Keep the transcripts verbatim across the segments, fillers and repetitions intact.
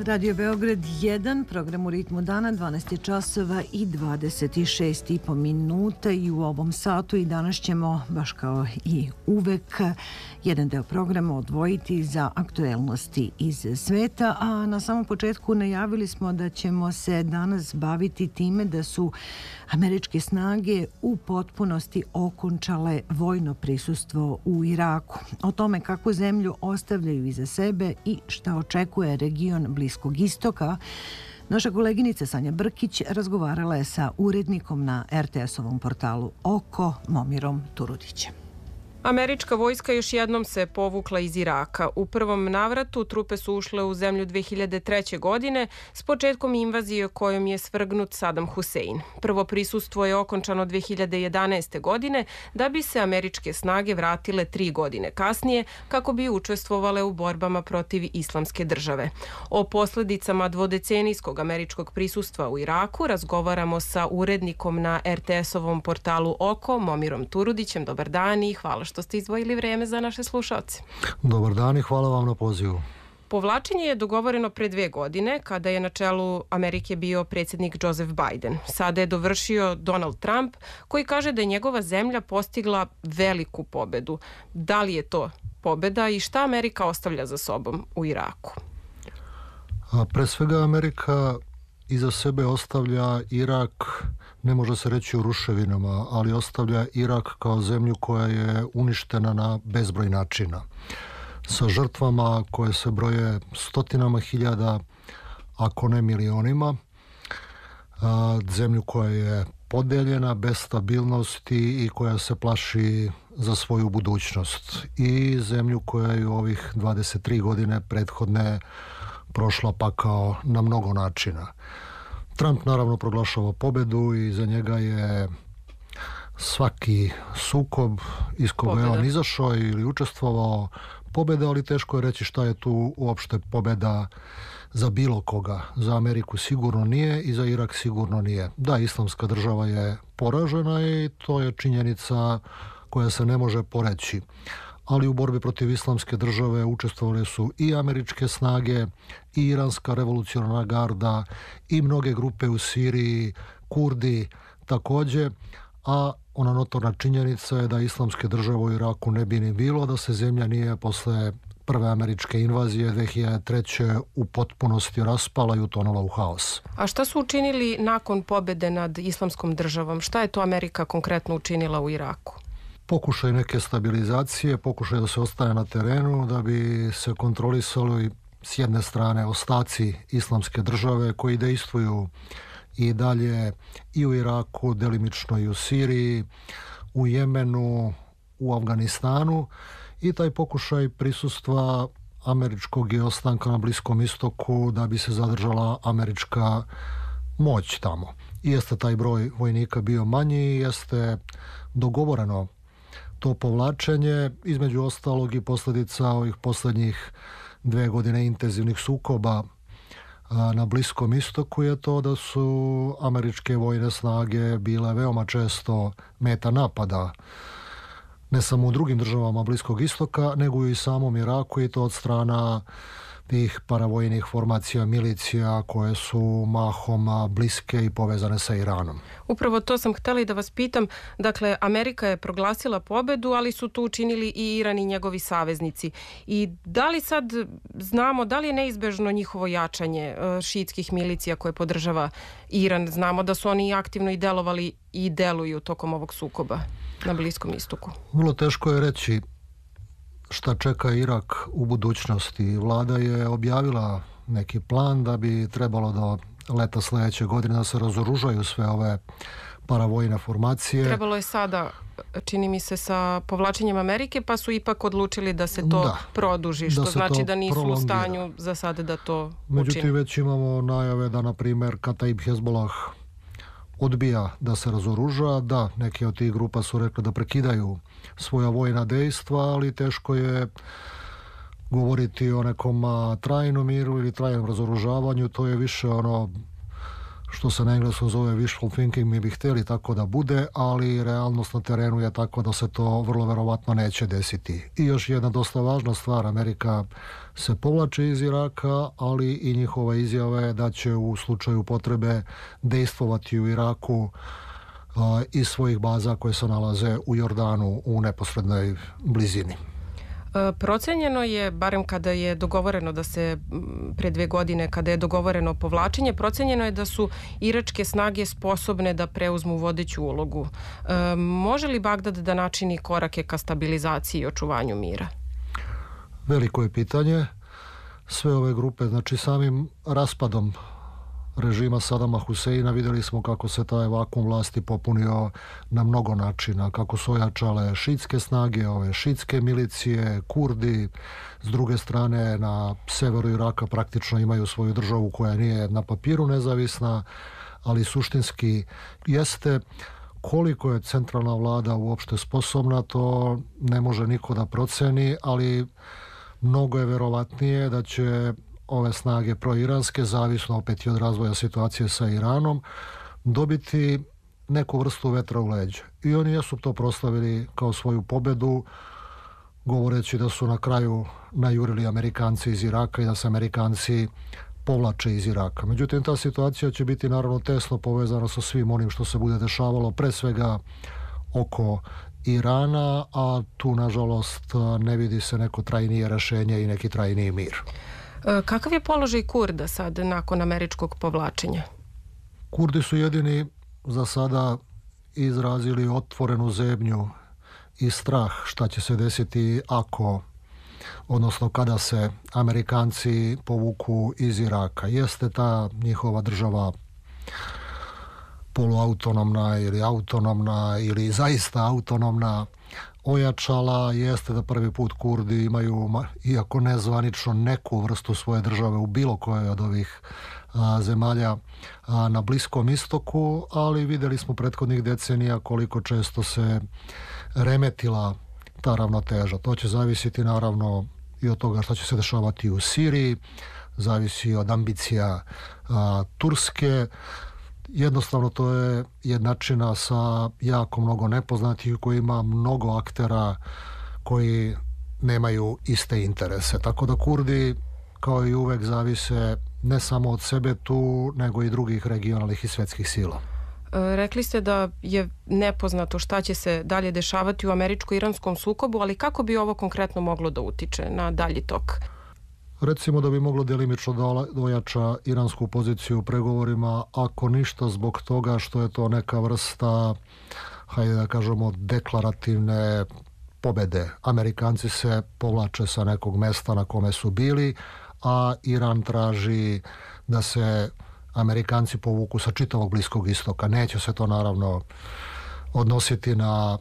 Radio Beograd jedan, program u ritmu dana, dvanaest je časova i dvadeset šest i po minuta i u ovom satu i danas ćemo, baš kao i uvek, jedan deo programa odvojiti za aktuelnosti iz sveta, a na samom početku najavili smo da ćemo se danas baviti time da su američke snage u potpunosti okončale vojno prisustvo u Iraku. O tome kako zemlju ostavljaju iza sebe i šta očekuje region Bliskog istoka, naša koleginica Sanja Brkić razgovarala je sa urednikom na er te esovom portalu Oko, Momirom Turudićem. Američka vojska još jednom se povukla iz Iraka. U prvom navratu trupe su ušle u zemlju dve hiljade treće. godine s početkom invazije kojom je svrgnut Sadam Husein. Prvo prisustvo je okončano dve hiljade jedanaeste. godine da bi se američke snage vratile tri godine kasnije kako bi učestvovale u borbama protiv islamske države. O posledicama dvodecenijskog američkog prisustva u Iraku razgovaramo sa urednikom na er te esovom portalu Oko, Momirom Turudićem. Dobar dan i hvala što ste izdvojili vreme za naše slušaoce. Dobar dan i hvala vam na pozivu. Povlačenje je dogovoreno pre dve godine kada je na čelu Amerike bio predsjednik Joseph Biden. Sada je dovršio Donald Trump koji kaže da je njegova zemlja postigla veliku pobedu. Da li je to pobeda i šta Amerika ostavlja za sobom u Iraku? A pre svega Amerika iza sebe ostavlja Irak, ne može se reći u ruševinama, ali ostavlja Irak kao zemlju koja je uništena na bezbroj načina. Sa žrtvama koje se broje stotinama hiljada, ako ne milionima. A, zemlju koja je podeljena, bez stabilnosti i koja se plaši za svoju budućnost. I zemlju koja je u ovih dvadeset tri godine prethodne prošla pakao na mnogo načina. Trump naravno proglašava pobedu i za njega je svaki sukob iz koga je on izašao ili učestvovao pobeda, ali teško je reći šta je tu uopšte pobeda za bilo koga. Za Ameriku sigurno nije i za Irak sigurno nije. Da, islamska država je poražena i to je činjenica koja se ne može poreći. Ali u borbi protiv islamske države učestvovali su i američke snage, i iranska revolucionarna garda, i mnoge grupe u Siriji, Kurdi takođe, a ona notorna činjenica je da islamske države u Iraku ne bi ni bilo, da se zemlja nije posle prve američke invazije dve hiljade treće. u potpunosti raspala i utonula u haos. A šta su učinili nakon pobede nad islamskom državom? Šta je to Amerika konkretno učinila u Iraku? Pokušaj neke stabilizacije, pokušaj da se ostane na terenu, da bi se kontrolisali s jedne strane ostaci islamske države koji dejstvuju i dalje i u Iraku, delimično i u Siriji, u Jemenu, u Afganistanu, i taj pokušaj prisustva američkog i ostanka na Bliskom istoku da bi se zadržala američka moć tamo. I jeste taj broj vojnika bio manji, jeste dogovoreno to povlačenje, između ostalog i posljedica ovih posljednjih dve godine intenzivnih sukoba na Bliskom istoku je to da su američke vojne snage bile veoma često meta napada, ne samo u drugim državama Bliskog istoka, nego i samom Iraku, i to od strana tih paravojnih formacija, milicija koje su mahom bliske i povezane sa Iranom. Upravo to sam htjela da vas pitam. Dakle, Amerika je proglasila pobedu, ali su to učinili i Iran i njegovi saveznici. I da li sad znamo, da li je neizbežno njihovo jačanje šiitskih milicija koje podržava Iran? Znamo da su oni aktivno i delovali i deluju tokom ovog sukoba na Bliskom istoku. Vrlo teško je reći šta čeka Irak u budućnosti. Vlada je objavila neki plan da bi trebalo do leta sljedeće godine da se razoružaju sve ove paravojne formacije. Trebalo je sada, čini mi se, sa povlačenjem Amerike, pa su ipak odlučili da se to da, produži, što da znači da nisu prolongira. U stanju za sada da to učine. Međutim, već imamo najave da, na primjer, Kataib Hezbollah odbija da se razoruža. Da, neke od tih grupa su rekli da prekidaju svoja vojna dejstva, ali teško je govoriti o nekom trajnom miru ili trajnom razoružavanju. To je više ono što se na engleskom zove wishful thinking, mi bi htjeli tako da bude, ali realnost na terenu je tako da se to vrlo verovatno neće desiti. I još jedna dosta važna stvar, Amerika se povlači iz Iraka, ali i njihova izjava je da će u slučaju potrebe dejstvovati u Iraku a, iz svojih baza koje se nalaze u Jordanu u neposrednoj blizini. Procenjeno je, barem kada je dogovoreno da se pre dve godine, kada je dogovoreno povlačenje, procenjeno je da su iračke snage sposobne da preuzmu vodeću ulogu. E, može li Bagdad da načini korake ka stabilizaciji i očuvanju mira? Veliko je pitanje. Sve ove grupe, znači samim raspadom režima Sadama Huseina vidjeli smo kako se taj vakum vlasti popunio na mnogo načina, kako su ojačale šitske snage, ove šitske milicije, Kurdi, s druge strane na severu Iraka praktično imaju svoju državu koja nije na papiru nezavisna, ali suštinski jeste. Koliko je centralna vlada uopšte sposobna, to ne može niko da proceni, ali mnogo je verovatnije da će ove snage proiranske, zavisno opet i od razvoja situacije sa Iranom, dobiti neku vrstu vetra u leđe. I oni jesu to proslavili kao svoju pobedu, govoreći da su na kraju najurili Amerikanci iz Iraka i da se Amerikanci povlače iz Iraka. Međutim, ta situacija će biti naravno tesno povezana sa svim onim što se bude dešavalo, pre svega oko Irana, a tu nažalost ne vidi se neko trajnije rešenje i neki trajniji mir. Kakav je položaj Kurda sad nakon američkog povlačenja? Kurdi su jedini za sada izrazili otvorenu zebnju i strah šta će se desiti ako, odnosno kada se Amerikanci povuku iz Iraka. Jeste ta njihova država poluautonomna ili autonomna ili zaista autonomna ojačala, jeste da prvi put Kurdi imaju, iako nezvanično, neku vrstu svoje države u bilo kojoj od ovih a, zemalja a, na Bliskom istoku, ali vidjeli smo prethodnih decenija koliko često se remetila ta ravnoteža. To će zavisiti naravno i od toga što će se dešavati u Siriji, zavisi od ambicija a, Turske. Jednostavno to je jednačina sa jako mnogo nepoznatih koji ima mnogo aktera koji nemaju iste interese. Tako da Kurdi kao i uvek zavise ne samo od sebe tu, nego i drugih regionalnih i svetskih sila. Rekli ste da je nepoznato šta će se dalje dešavati u američko-iranskom sukobu, ali kako bi ovo konkretno moglo da utiče na dalji tok? Recimo da bi moglo delimično da ojača iransku poziciju u pregovorima, ako ništa zbog toga što je to neka vrsta, hajde da kažemo, deklarativne pobede. Amerikanci se povlače sa nekog mesta na kome su bili, a Iran traži da se Amerikanci povuku sa čitavog Bliskog istoka. Neće se to naravno odnositi na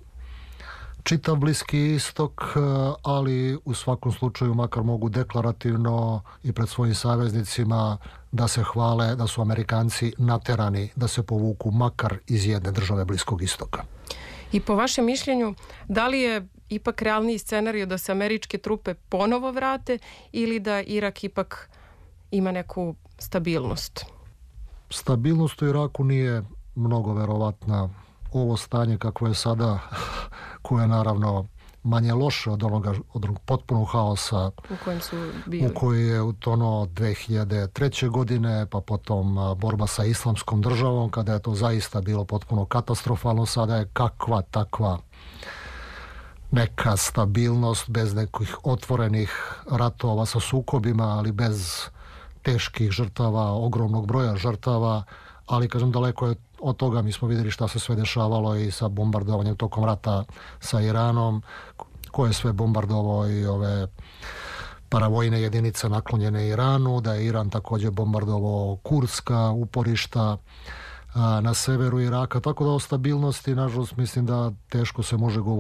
čitav Bliski istok, ali u svakom slučaju makar mogu deklarativno i pred svojim saveznicima da se hvale da su Amerikanci naterani da se povuku makar iz jedne države Bliskog istoka. I po vašem mišljenju, da li je ipak realniji scenarij da se američke trupe ponovo vrate ili da Irak ipak ima neku stabilnost? Stabilnost u Iraku nije mnogo verovatna. Ovo stanje kakvo je sada, koje je naravno manje loše od onoga, od onog potpunog haosa u kojem su bili, u koji je utonuo dve hiljade treće. godine, pa potom borba sa islamskom državom, kada je to zaista bilo potpuno katastrofalno. Sada je kakva takva neka stabilnost bez nekih otvorenih ratova sa sukobima, ali bez teških žrtava, ogromnog broja žrtava, ali kažem daleko je od toga. Mi smo vidjeli šta se sve dešavalo i sa bombardovanjem tokom rata sa Iranom, ko je sve bombardovao i ove paravojne jedinice naklonjene Iranu, da je Iran također bombardovao kurdska uporišta a, na severu Iraka, tako da o stabilnosti nažalost mislim da teško se može govoriti